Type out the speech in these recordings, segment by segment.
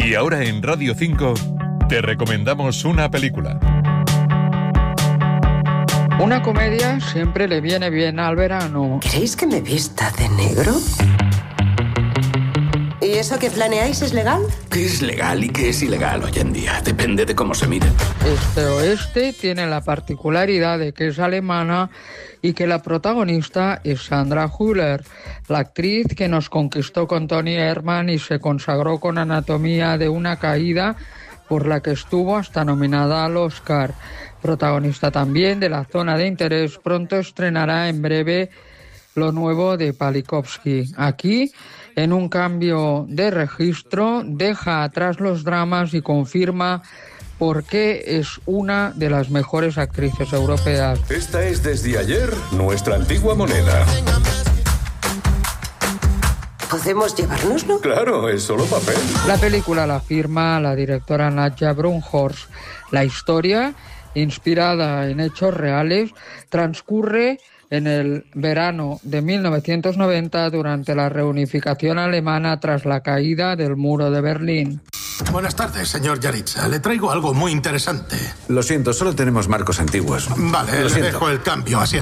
Y ahora en Radio 5 te recomendamos una película. Una comedia siempre le viene bien al verano. ¿Queréis que me vista de negro? ¿Y eso que planeáis es legal? ¿Qué es legal y qué es ilegal hoy en día? Depende de cómo se mire. Este oeste tiene la particularidad de que es alemana y que la protagonista es Sandra Hüller, la actriz que nos conquistó con Toni Erdmann y se consagró con Anatomía de una caída, por la que estuvo hasta nominada al Oscar. Protagonista también de La zona de interés, pronto estrenará en breve lo nuevo de Palikovsky. Aquí, en un cambio de registro, deja atrás los dramas y confirma por qué es una de las mejores actrices europeas. Esta es desde ayer nuestra antigua moneda. ¿Podemos llevárnoslo? Claro, es solo papel. La película la firma la directora Nadja Brunhorst. La historia, inspirada en hechos reales, transcurre en el verano de 1990 durante la reunificación alemana tras la caída del muro de Berlín. Buenas tardes, señor Yaritza. Le traigo algo muy interesante. Lo siento, solo tenemos marcos antiguos. Vale, Lo le siento. dejo el cambio a 7.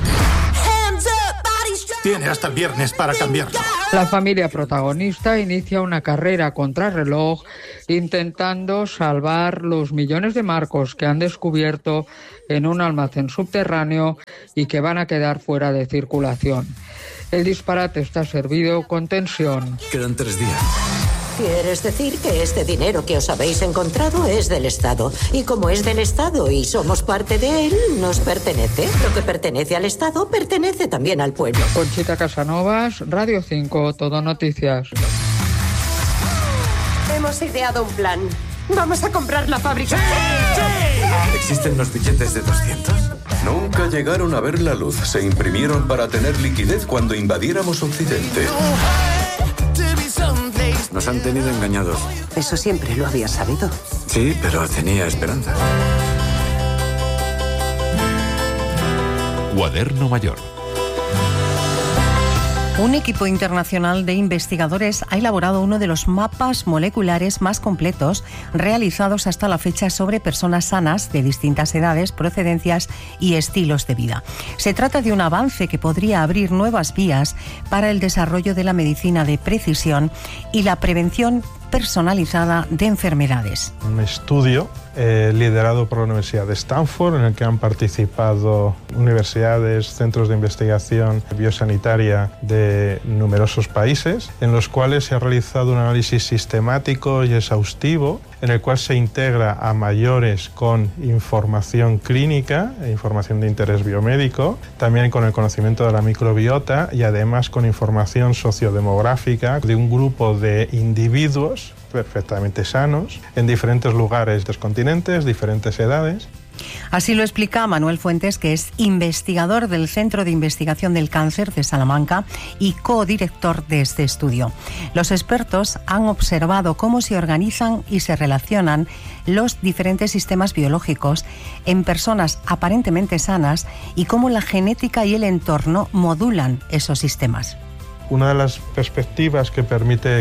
Tiene hasta el viernes para cambiarlo. La familia protagonista inicia una carrera contrarreloj intentando salvar los millones de marcos que han descubierto en un almacén subterráneo y que van a quedar fuera de circulación. El disparate está servido con tensión. Quedan 3 días. ¿Quieres decir que este dinero que os habéis encontrado es del Estado? Y como es del Estado y somos parte de él, nos pertenece. Lo que pertenece al Estado pertenece también al pueblo. Conchita Casanovas, Radio 5, Todo Noticias. Hemos ideado un plan. Vamos a comprar la fábrica. ¿Existen los billetes de 200? Nunca llegaron a ver la luz. Se imprimieron para tener liquidez cuando invadiéramos Occidente. Nos han tenido engañados. Eso siempre lo había sabido. Sí, pero tenía esperanza. Cuaderno Mayor. Un equipo internacional de investigadores ha elaborado uno de los mapas moleculares más completos realizados hasta la fecha sobre personas sanas de distintas edades, procedencias y estilos de vida. Se trata de un avance que podría abrir nuevas vías para el desarrollo de la medicina de precisión y la prevención personalizada de enfermedades. Un estudio liderado por la Universidad de Stanford, en el que han participado universidades, centros de investigación biosanitaria de numerosos países, en los cuales se ha realizado un análisis sistemático y exhaustivo, en el cual se integra a mayores con información clínica e información de interés biomédico, también con el conocimiento de la microbiota y además con información sociodemográfica de un grupo de individuos perfectamente sanos en diferentes lugares de los continentes, diferentes edades. Así lo explica Manuel Fuentes, que es investigador del Centro de Investigación del Cáncer de Salamanca y codirector de este estudio. Los expertos han observado cómo se organizan y se relacionan los diferentes sistemas biológicos en personas aparentemente sanas y cómo la genética y el entorno modulan esos sistemas. Una de las perspectivas que permite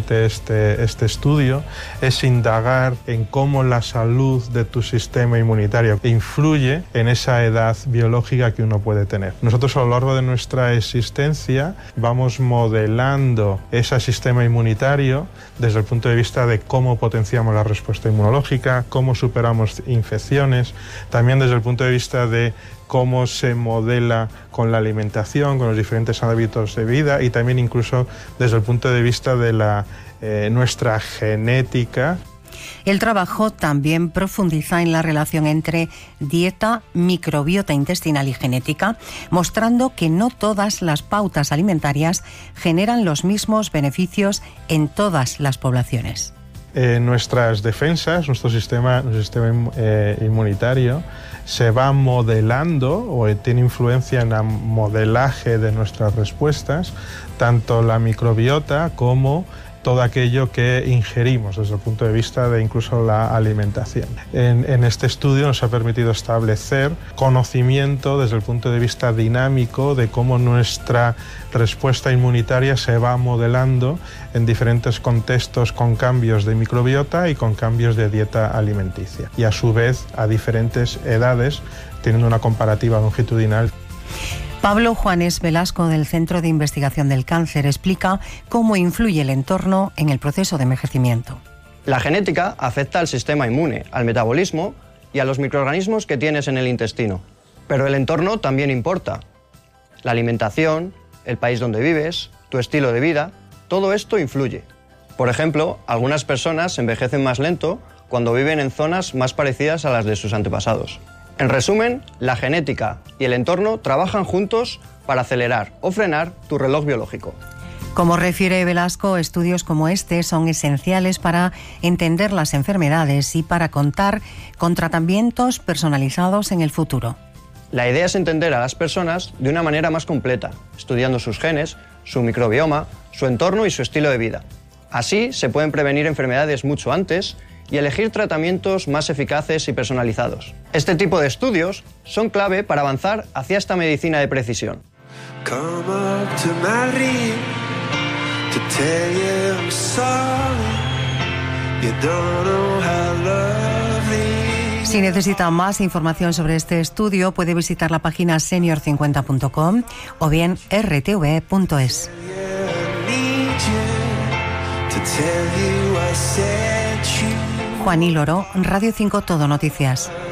este estudio es indagar en cómo la salud de tu sistema inmunitario influye en esa edad biológica que uno puede tener. Nosotros a lo largo de nuestra existencia vamos modelando ese sistema inmunitario desde el punto de vista de cómo potenciamos la respuesta inmunológica, cómo superamos infecciones, también desde el punto de vista de cómo se modela con la alimentación, con los diferentes hábitos de vida y también incluso desde el punto de vista de nuestra genética. El trabajo también profundiza en la relación entre dieta, microbiota intestinal y genética, mostrando que no todas las pautas alimentarias generan los mismos beneficios en todas las poblaciones. Nuestras defensas, nuestro sistema inmunitario se va modelando o tiene influencia en el modelaje de nuestras respuestas, tanto la microbiota como todo aquello que ingerimos desde el punto de vista de incluso la alimentación. En este estudio nos ha permitido establecer conocimiento desde el punto de vista dinámico de cómo nuestra respuesta inmunitaria se va modelando en diferentes contextos con cambios de microbiota y con cambios de dieta alimenticia, y a su vez a diferentes edades, teniendo una comparativa longitudinal. Pablo Juanes Velasco, del Centro de Investigación del Cáncer, explica cómo influye el entorno en el proceso de envejecimiento. La genética afecta al sistema inmune, al metabolismo y a los microorganismos que tienes en el intestino. Pero el entorno también importa. La alimentación, el país donde vives, tu estilo de vida, todo esto influye. Por ejemplo, algunas personas envejecen más lento cuando viven en zonas más parecidas a las de sus antepasados. En resumen, la genética y el entorno trabajan juntos para acelerar o frenar tu reloj biológico. Como refiere Velasco, estudios como este son esenciales para entender las enfermedades y para contar con tratamientos personalizados en el futuro. La idea es entender a las personas de una manera más completa, estudiando sus genes, su microbioma, su entorno y su estilo de vida. Así se pueden prevenir enfermedades mucho antes y elegir tratamientos más eficaces y personalizados. Este tipo de estudios son clave para avanzar hacia esta medicina de precisión. Si necesita más información sobre este estudio, puede visitar la página senior50.com o bien rtv.es. Juan y Loro, Radio 5 Todo Noticias.